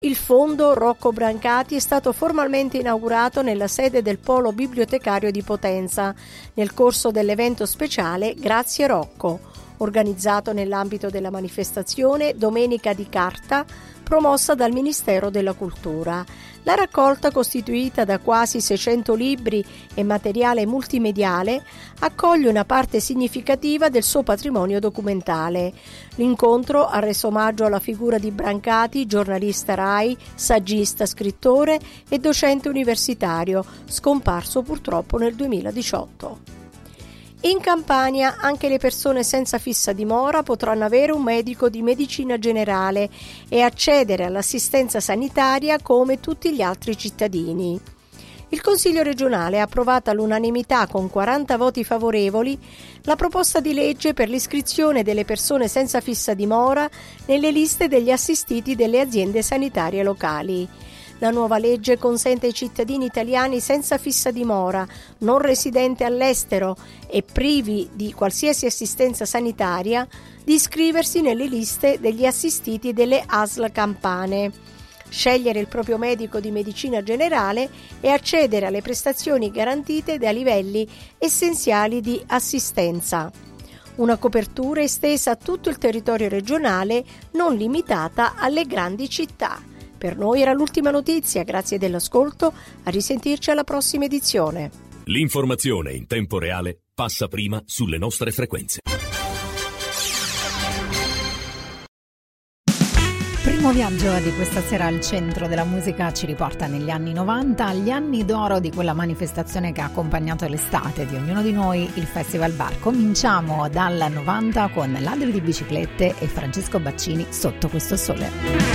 Il fondo Rocco Brancati è stato formalmente inaugurato nella sede del Polo Bibliotecario di Potenza nel corso dell'evento speciale Grazie Rocco, organizzato nell'ambito della manifestazione Domenica di Carta, promossa dal Ministero della Cultura. La raccolta, costituita da quasi 600 libri e materiale multimediale, accoglie una parte significativa del suo patrimonio documentale. L'incontro ha reso omaggio alla figura di Brancati, giornalista RAI, saggista, scrittore e docente universitario, scomparso purtroppo nel 2018. In Campania anche le persone senza fissa dimora potranno avere un medico di medicina generale e accedere all'assistenza sanitaria come tutti gli altri cittadini. Il Consiglio regionale ha approvato all'unanimità con 40 voti favorevoli la proposta di legge per l'iscrizione delle persone senza fissa dimora nelle liste degli assistiti delle aziende sanitarie locali. La nuova legge consente ai cittadini italiani senza fissa dimora, non residenti all'estero e privi di qualsiasi assistenza sanitaria di iscriversi nelle liste degli assistiti delle ASL campane, scegliere il proprio medico di medicina generale e accedere alle prestazioni garantite dai livelli essenziali di assistenza. Una copertura estesa a tutto il territorio regionale, non limitata alle grandi città. Per noi era l'ultima notizia, grazie dell'ascolto, a risentirci alla prossima edizione. L'informazione in tempo reale passa prima sulle nostre frequenze. Primo viaggio di questa sera al centro della musica ci riporta negli anni 90, gli anni d'oro di quella manifestazione che ha accompagnato l'estate di ognuno di noi, il Festival Bar. Cominciamo dal 90 con Ladri di biciclette e Francesco Baccini, Sotto questo sole.